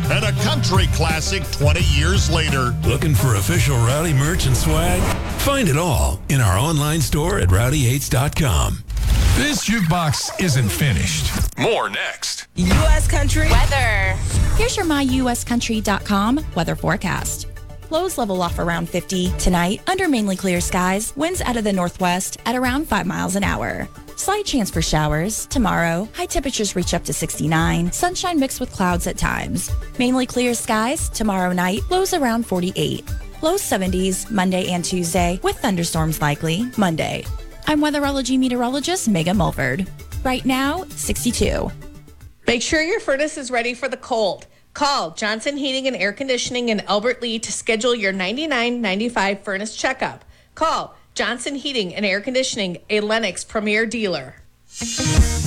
and a country classic 20 years later. Looking for official Rowdy merch and swag? Find it all in our online store at rowdy8s.com. This jukebox isn't finished. More next. U.S. Country weather. Here's your myuscountry.com weather forecast. Lows level off around 50 tonight under mainly clear skies. Winds out of the northwest at around 5 miles an hour. Slight chance for showers tomorrow. High temperatures reach up to 69. Sunshine mixed with clouds at times. Mainly clear skies tomorrow night. Lows around 48. Low 70s Monday and Tuesday with thunderstorms likely Monday. I'm weatherology meteorologist Megan Mulford. Right now, 62. Make sure your furnace is ready for the cold. Call Johnson Heating and Air Conditioning in Albert Lee to schedule your $99.95 furnace checkup. Call Johnson Heating and Air Conditioning, a Lennox premier dealer.